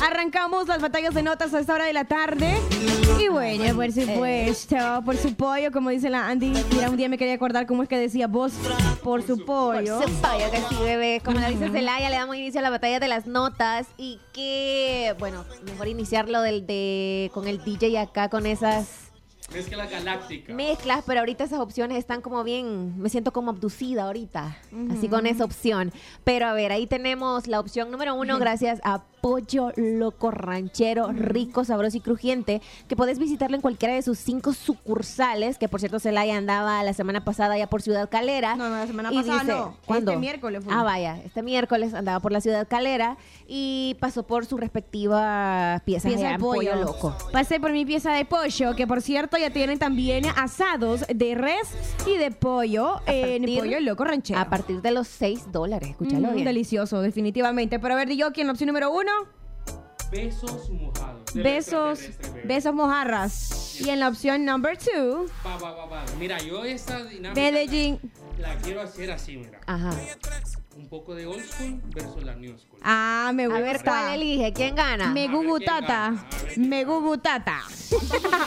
Arrancamos las batallas de notas a esta hora de la tarde. Y bueno, por supuesto, por su pollo, como dice la Andy. Mira, un día me quería acordar cómo es que decía vos, por su pollo. Por su pollo, que sí, bebé. Como la dice Celaya, le damos inicio a la batalla de las notas. Y que, bueno, mejor iniciarlo con el DJ acá, con esas mezclas galácticas. Mezclas, pero ahorita esas opciones están como bien, me siento como abducida ahorita, así con esa opción. Pero a ver, ahí tenemos la opción número 1, gracias a Pollo Loco Ranchero, rico, sabroso y crujiente, que podés visitarlo en cualquiera de sus 5 sucursales, que por cierto Celaya andaba la semana pasada ya por Ciudad Calera. No, la semana pasada no. ¿Cuándo? Este miércoles fue. Ah, vaya, este miércoles andaba por la Ciudad Calera y pasó por su respectiva pieza de pollo Loco. Pasé por mi pieza de pollo, que por cierto ya tienen también asados de res y de pollo en Pollo Loco Ranchero. A partir de los $6, escúchalo bien. Delicioso, definitivamente. Pero a ver, yo aquí en la opción número 1. Besos mojados. Besos mojarras. Y en la opción number 2. Mira, yo esta dinámica Medellín. la quiero hacer así, mira. Ajá. Un poco de old school versus la new school. Ah, me gusta. A ver, ¿cuál elige? ¿Quién gana? Me gugutata.